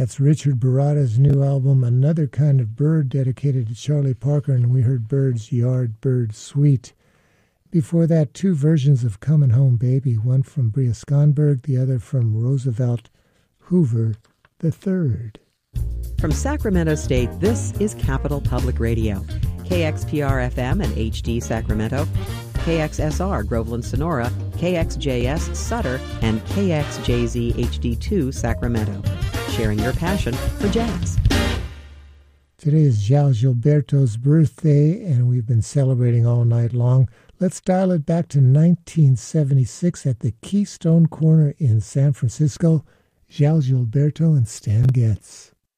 That's Richard Barada's new album, Another Kind of Bird, dedicated to Charlie Parker, and we heard Bird's Yard, Bird Suite. Before that, two versions of Comin' Home Baby, one from Bria Skonberg, the other from Roosevelt Hoover III. From Sacramento State, this is Capital Public Radio. KXPR-FM and HD Sacramento, KXSR Groveland Sonora, KXJS Sutter, and KXJZ HD2 Sacramento. Sharing your passion for jazz. Today is João Gilberto's birthday, and we've been celebrating all night long. Let's dial it back to 1976 at the Keystone Corner in San Francisco. João Gilberto and Stan Getz.